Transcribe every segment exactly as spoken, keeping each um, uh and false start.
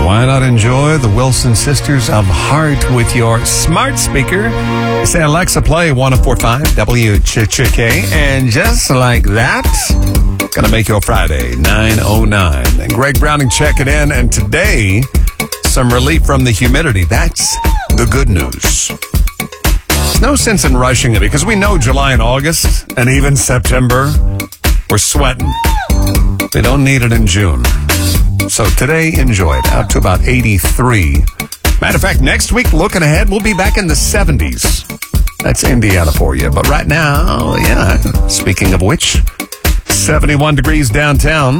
why not enjoy the Wilson Sisters of Heart with your smart speaker? Say, Alexa, play one oh four point five W Ch Ch K, and just like that, gonna make your Friday, nine oh nine. And Greg Browning checking in, and today, some relief from the humidity. That's the good news. There's no sense in rushing it because we know July and August and even September, we're sweating. We don't need it in June. So today, enjoy it. Out to about eighty-three. Matter of fact, next week, looking ahead, we'll be back in the seventies. That's Indiana for you. But right now, yeah, speaking of which, seventy-one degrees downtown.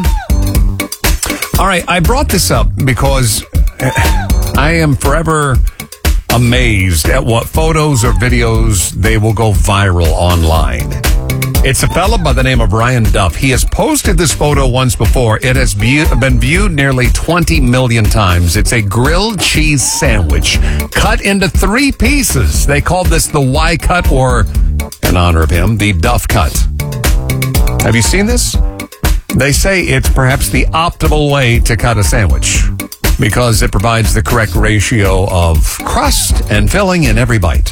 All right, I brought this up because I am forever amazed at what photos or videos they will go viral online. It's a fellow by the name of Ryan Duff. He has posted this photo once before. It has view- been viewed nearly twenty million times. It's a grilled cheese sandwich cut into three pieces. They called this the Y cut, or in honor of him, the Duff cut. Have you seen this? They say it's perhaps the optimal way to cut a sandwich because it provides the correct ratio of crust and filling in every bite.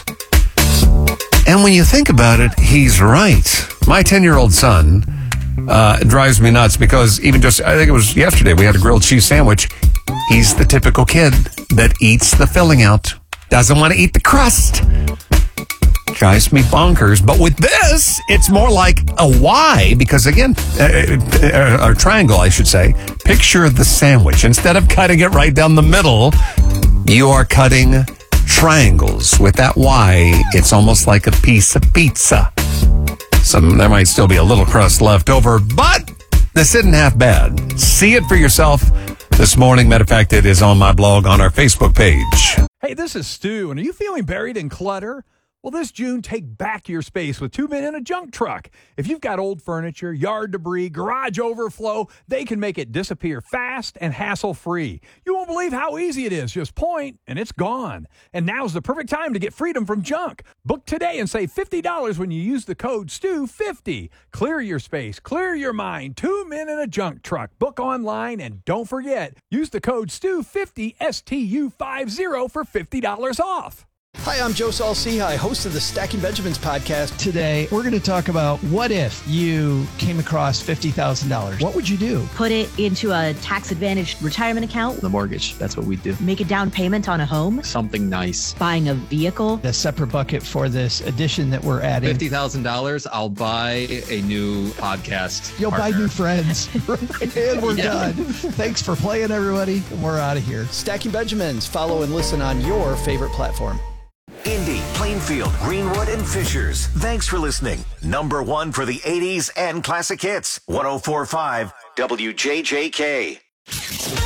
And when you think about it, he's right. My ten-year-old son uh, drives me nuts because even just, I think it was yesterday, we had a grilled cheese sandwich. He's the typical kid that eats the filling out, doesn't want to eat the crust. Drives me bonkers. But with this, it's more like a Y because, again, uh, or triangle, I should say. Picture the sandwich. Instead of cutting it right down the middle, you are cutting triangles. With that Y, it's almost like a piece of pizza. Some there might still be a little crust left over, but this isn't half bad. See it for yourself this morning. Matter of fact, it is on my blog on our Facebook page. Hey, this is Stu, and are you feeling buried in clutter? Well, this June, take back your space with Two Men in a Junk Truck. If you've got old furniture, yard debris, garage overflow, they can make it disappear fast and hassle-free. You won't believe how easy it is. Just point, and it's gone. And now's the perfect time to get freedom from junk. Book today and save fifty dollars when you use the code S T U fifty. Clear your space, clear your mind. Two Men in a Junk Truck. Book online, and don't forget, use the code S T U fifty, S T U fifty, for fifty dollars off. Hi, I'm Joe Saul-Sehy, host of the Stacking Benjamins podcast. Today, we're going to talk about what if you came across fifty thousand dollars? What would you do? Put it into a tax-advantaged retirement account. The mortgage, that's what we do. Make a down payment on a home. Something nice. Buying a vehicle. A separate bucket for this addition that we're adding. fifty thousand dollars, I'll buy a new podcast You'll partner. buy new friends. And we're Yeah. done. Thanks for playing, everybody. We're out of here. Stacking Benjamins. Follow and listen on your favorite platform. Indy, Plainfield, Greenwood, and Fishers. Thanks for listening. Number one for the eighties and classic hits. one oh four point five W J J K.